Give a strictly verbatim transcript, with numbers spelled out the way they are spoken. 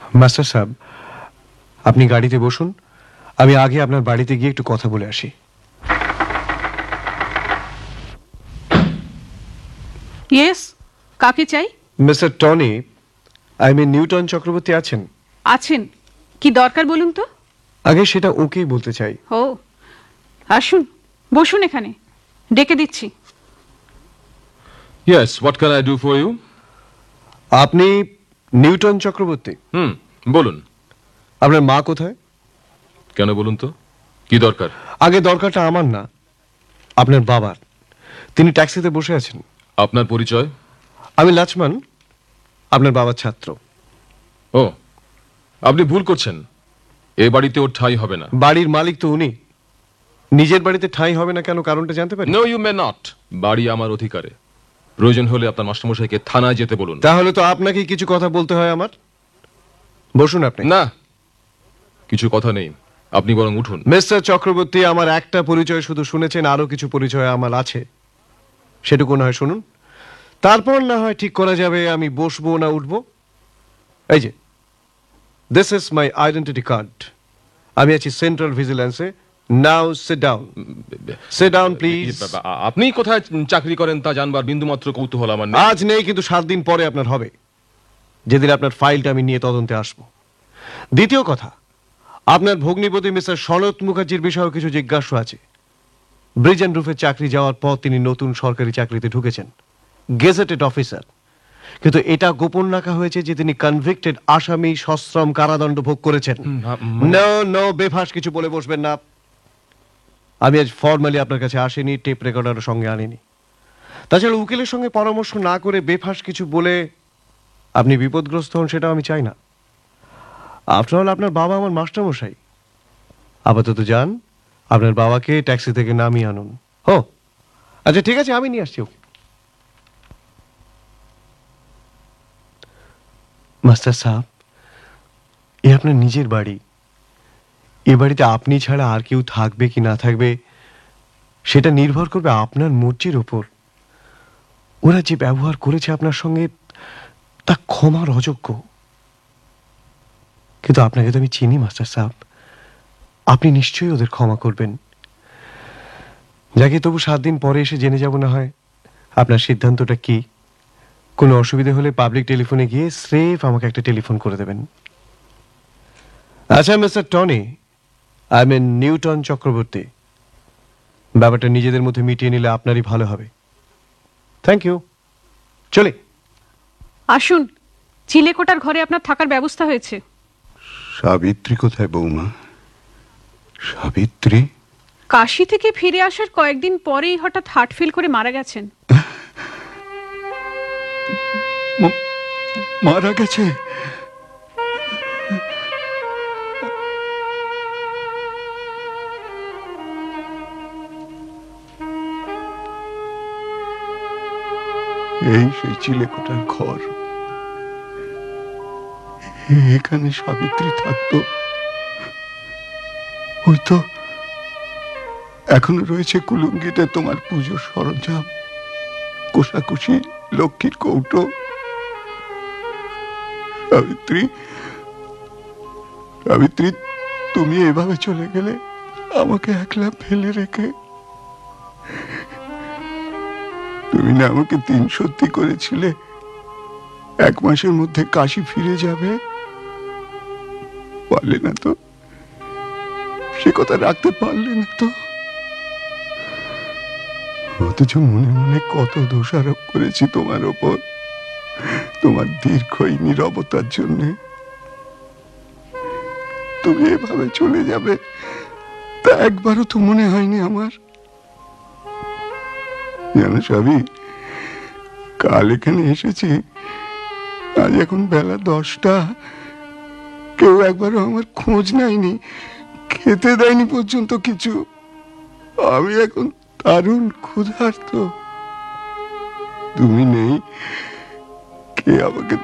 Master সাহেব, আপনি গাড়িতে বসুন, আমি আগে আপনার বাড়িতে গিয়ে একটু কথা বলে আসি। ইয়েস, কাকে চাই? Mister Tony, I mean Newton Chakraborty আছেন? আছেন। কি দরকার বলুন তো? আগে সেটা ওকেই বলতে চাই। ও, আসুন, বসুন এখানে, ডেকে দিচ্ছি। Yes, what can I do for you? আপনি নিউটন চক্রবর্তী? হুম, বলুন। আপনার মা কোথায়? কেন বলুন তো, কি দরকার? আগে দরকারটা আমার না, আপনার বাবার। তিনি ট্যাক্সিতে বসে আছেন। আপনার পরিচয়? আমি লক্ষ্মণ, আপনার বাবার ছাত্র। ও, আপনি ভুল করছেন, এ বাড়িতে ওর ঠাঁই হবে না। বাড়ির মালিক তো উনি, নিজের বাড়িতে ঠাঁই হবে না কেন, কারণটা জানতে পারি? No, you may not. বাড়ি আমার অধিকারে, প্রয়োজন হলে আপনার মাস্টারমশাইকে থানায় যেতে বলুন। তাহলে তো আপনাকে কিছু কথা বলতে হয় আমার। বসুন আপনি। না, কিছু কথা নেই, আপনি বরং উঠুন। মিস্টার চক্রবর্তী, আমার একটা পরিচয় শুধু শুনেছেন, আরো কিছু পরিচয় আমার আছে, সেটুকু না হয় শুনুন, তারপর না হয় ঠিক করা যাবে আমি বসবো না উঠবো। এই যে, this is my identity card. আমি আছি central ভিজিল্যান্সে। Now sit down, sit down please. আপনি কোথায় চাকরি করেন তা জানবার বিন্দুমাত্র কৌতূহল আমার নেই। আজ নেই, কিন্তু সাত দিন পরে আপনার হবে, যেদিন আপনার ফাইলটা আমি নিয়ে তদন্তে আসবো। দ্বিতীয় কথা, আপনার ভগ্নিপতি মিস্টার সনত মুখার্জির বিষয়েও কিছু জিজ্ঞাসা আছে। ব্রিজ অ্যান্ড রুফের চাকরি যাওয়ার পর তিনি নতুন সরকারি চাকরিতে ঢুকেছেন, গেজেটেড অফিসার, কিন্তু এটা গোপন রাখা হয়েছে যে তিনি কনভিক্টেড আসামি, সশ্রম কারাদণ্ড ভোগ করেছেন। নো নো, বেফাস কিছু বলে বসবেন না। আমি আজ ফর্মালি আপনার কাছে আসিনি, টেপ রেকর্ডারও সঙ্গে আনিনি। তাছাড়া উকিলের সঙ্গে পরামর্শ না করে বেফাস কিছু বলে আপনি বিপদগ্রস্ত হন, সেটাও আমি চাই না। আফটার অল, আপনার বাবা আমার মাস্টারমশাই। আপাতত যান, আপনার বাবাকে ট্যাক্সি থেকে নামিয়ে আনুন। ও আচ্ছা, ঠিক আছে, আমি নিয়ে আসছি ওকে। মাস্টার সাহেব, এ আপনার নিজের বাড়ি। এ বাড়িতে আপনি ছাড়া আর কেউ থাকবে কি না থাকবে সেটা নির্ভর করবে আপনার মর্জির ওপর। ওরা যে ব্যবহার করেছে আপনার সঙ্গে তা ক্ষমার অযোগ্য। কিন্তু আপনাকে তো আমি চিনি মাস্টার সাহেব, আপনি নিশ্চয়ই ওদের ক্ষমা করবেন। যাকে তবু সাত দিন পরে এসে জেনে যাব না হয় আপনার সিদ্ধান্তটা কি। কোনো অসুবিধা হলে পাবলিক টেলিফোনে গিয়ে স্রেফ আমাকে একটা টেলিফোন করে দেবেন। আচ্ছা mister Tony, I mean Newton Chakraborty, ব্যাপারটা নিজেদের মধ্যে মিটিয়ে নিলে আপনারই ভালো হবে। থ্যাংক ইউ, চলে আসুন, চিলেকোটার ঘরে আপনার থাকার ব্যবস্থা হয়েছে। সাবিত্রী কোথায় বৌমা? সাবিত্রী কাশি থেকে ফিরে আসার কয়েকদিন পরেই হঠাৎ হার্ট ফেল করে মারা গেছেন। মারা গেছে? এই সেই চিলেকোটার ঘর, এখানে সাবিত্রী থাকতো। ওই তো এখনো রয়েছে কুলুঙ্গিতে তোমার পুজোর সরঞ্জাম, কোষাকুষি, লক্ষ্মীর কৌটো। সাবিত্রী, সাবিত্রী, তুমি এভাবে চলে গেলে আমাকে একলা ফেলে রেখে। তুমি না আমাকে তিন সত্যি করেছিলে এক মাসের মধ্যে কাশি ফিরে যাবে, পারলে না তো, সে কথা রাখতে পারলে না তো। অথচ মনে মনে কত দোষারোপ করেছি তোমার ওপর, তোমার দীর্ঘ নীরবতার জন্য। তুমি এভাবে চলে যাবে তা একবারও তো মনে হয়নি আমার। জানো সবই, কাল এখানে এসেছি, আজ এখন বেলা দশটা, কেউ একবারও আমার খোঁজ নেয়নি, খেতে দেয়নি পর্যন্ত কিছু। আমি এখন দারুণ ক্ষুধার্ত। তুমি নেই, কে আমাকে